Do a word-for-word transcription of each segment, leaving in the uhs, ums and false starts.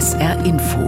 S R Info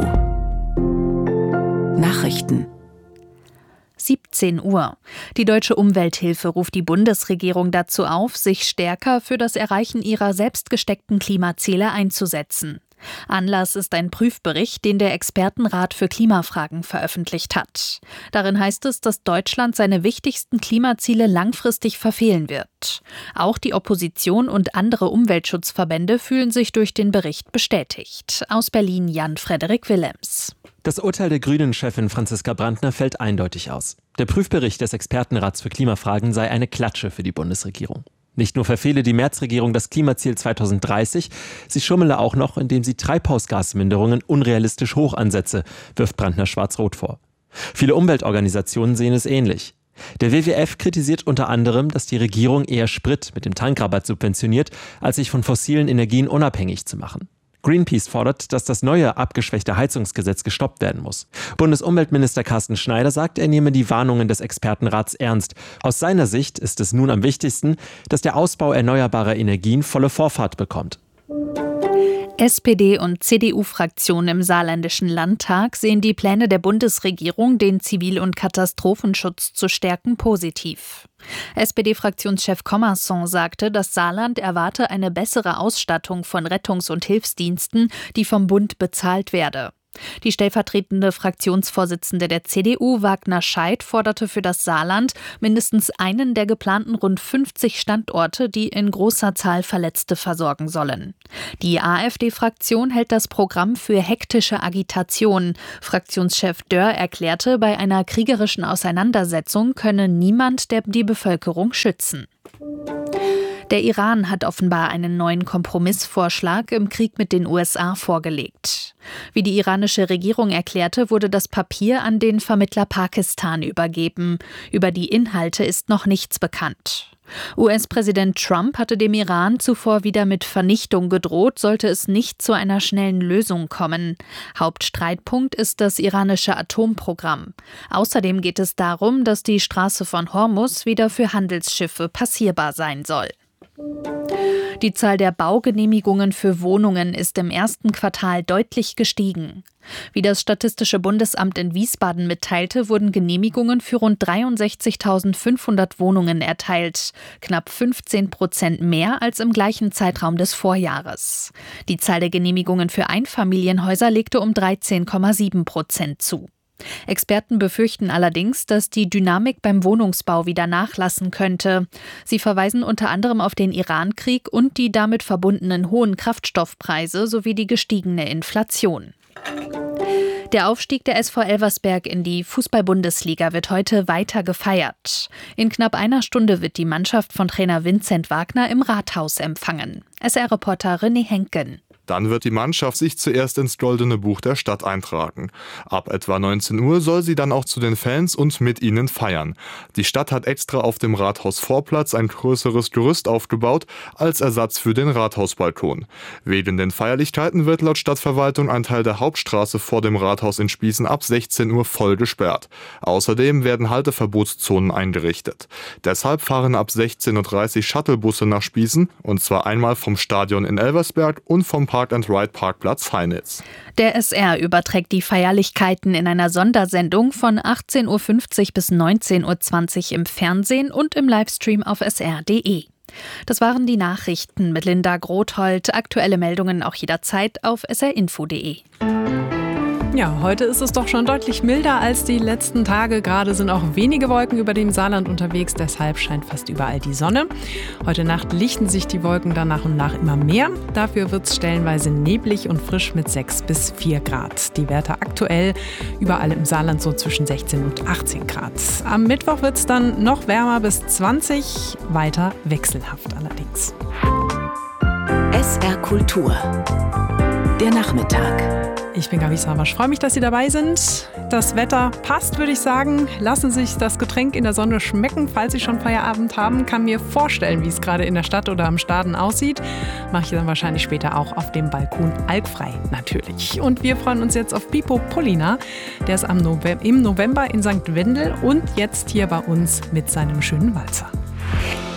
Nachrichten siebzehn Uhr. Die Deutsche Umwelthilfe ruft die Bundesregierung dazu auf, sich stärker für das Erreichen ihrer selbst gesteckten Klimaziele einzusetzen. Anlass ist ein Prüfbericht, den der Expertenrat für Klimafragen veröffentlicht hat. Darin heißt es, dass Deutschland seine wichtigsten Klimaziele langfristig verfehlen wird. Auch die Opposition und andere Umweltschutzverbände fühlen sich durch den Bericht bestätigt. Aus Berlin Jan-Frederik Willems. Das Urteil der Grünen-Chefin Franziska Brandner fällt eindeutig aus. Der Prüfbericht des Expertenrats für Klimafragen sei eine Klatsche für die Bundesregierung. Nicht nur verfehle die Merz-Regierung das Klimaziel zweitausenddreißig, sie schummele auch noch, indem sie Treibhausgasminderungen unrealistisch hoch ansetze, wirft Brandner schwarz-rot vor. Viele Umweltorganisationen sehen es ähnlich. Der W W F kritisiert unter anderem, dass die Regierung eher Sprit mit dem Tankrabatt subventioniert, als sich von fossilen Energien unabhängig zu machen. Greenpeace fordert, dass das neue, abgeschwächte Heizungsgesetz gestoppt werden muss. Bundesumweltminister Carsten Schneider sagt, er nehme die Warnungen des Expertenrats ernst. Aus seiner Sicht ist es nun am wichtigsten, dass der Ausbau erneuerbarer Energien volle Vorfahrt bekommt. S P D- und C D U-Fraktionen im Saarländischen Landtag sehen die Pläne der Bundesregierung, den Zivil- und Katastrophenschutz zu stärken, positiv. S P D-Fraktionschef Commerson sagte, das Saarland erwarte eine bessere Ausstattung von Rettungs- und Hilfsdiensten, die vom Bund bezahlt werde. Die stellvertretende Fraktionsvorsitzende der C D U, Wagner Scheidt, forderte für das Saarland mindestens einen der geplanten rund fünfzig Standorte, die in großer Zahl Verletzte versorgen sollen. Die AfD-Fraktion hält das Programm für hektische Agitation. Fraktionschef Dörr erklärte, bei einer kriegerischen Auseinandersetzung könne niemand der die Bevölkerung schützen. Der Iran hat offenbar einen neuen Kompromissvorschlag im Krieg mit den U S A vorgelegt. Wie die iranische Regierung erklärte, wurde das Papier an den Vermittler Pakistan übergeben. Über die Inhalte ist noch nichts bekannt. U S-Präsident Trump hatte dem Iran zuvor wieder mit Vernichtung gedroht, sollte es nicht zu einer schnellen Lösung kommen. Hauptstreitpunkt ist das iranische Atomprogramm. Außerdem geht es darum, dass die Straße von Hormuz wieder für Handelsschiffe passierbar sein soll. Die Zahl der Baugenehmigungen für Wohnungen ist im ersten Quartal deutlich gestiegen. Wie das Statistische Bundesamt in Wiesbaden mitteilte, wurden Genehmigungen für rund dreiundsechzigtausendfünfhundert Wohnungen erteilt, knapp fünfzehn Prozent mehr als im gleichen Zeitraum des Vorjahres. Die Zahl der Genehmigungen für Einfamilienhäuser legte um dreizehn Komma sieben Prozent zu. Experten befürchten allerdings, dass die Dynamik beim Wohnungsbau wieder nachlassen könnte. Sie verweisen unter anderem auf den Irankrieg und die damit verbundenen hohen Kraftstoffpreise sowie die gestiegene Inflation. Der Aufstieg der S V Elversberg in die Fußball-Bundesliga wird heute weiter gefeiert. In knapp einer Stunde wird die Mannschaft von Trainer Vincent Wagner im Rathaus empfangen. S R-Reporter René Henken. Dann wird die Mannschaft sich zuerst ins Goldene Buch der Stadt eintragen. Ab etwa neunzehn Uhr soll sie dann auch zu den Fans und mit ihnen feiern. Die Stadt hat extra auf dem Rathausvorplatz ein größeres Gerüst aufgebaut als Ersatz für den Rathausbalkon. Wegen den Feierlichkeiten wird laut Stadtverwaltung ein Teil der Hauptstraße vor dem Rathaus in Spießen ab sechzehn Uhr voll gesperrt. Außerdem werden Halteverbotszonen eingerichtet. Deshalb fahren ab sechzehn Uhr dreißig Shuttlebusse nach Spießen, und zwar einmal vom Stadion in Elversberg und vom Park-and-Ride-Parkplatz Heinitz. Der S R überträgt die Feierlichkeiten in einer Sondersendung von achtzehn Uhr fünfzig bis neunzehn Uhr zwanzig im Fernsehen und im Livestream auf s r punkt d e. Das waren die Nachrichten mit Linda Grothold. Aktuelle Meldungen auch jederzeit auf s r info punkt d e. Ja, heute ist es doch schon deutlich milder als die letzten Tage. Gerade sind auch wenige Wolken über dem Saarland unterwegs, deshalb scheint fast überall die Sonne. Heute Nacht lichten sich die Wolken dann nach und nach immer mehr. Dafür wird es stellenweise neblig und frisch mit sechs bis vier Grad. Die Werte aktuell überall im Saarland so zwischen sechzehn und achtzehn Grad. Am Mittwoch wird es dann noch wärmer bis zwanzig, weiter wechselhaft allerdings. S R Kultur. Der Nachmittag. Ich bin Gabi Savasch. Freue mich, dass Sie dabei sind. Das Wetter passt, würde ich sagen. Lassen Sie sich das Getränk in der Sonne schmecken, falls Sie schon Feierabend haben. Kann mir vorstellen, wie es gerade in der Stadt oder am Staden aussieht. Mache ich dann wahrscheinlich später auch auf dem Balkon alkfrei natürlich. Und wir freuen uns jetzt auf Pipo Pollina. Der ist am Nove- im November in Sankt Wendel und jetzt hier bei uns mit seinem schönen Walzer.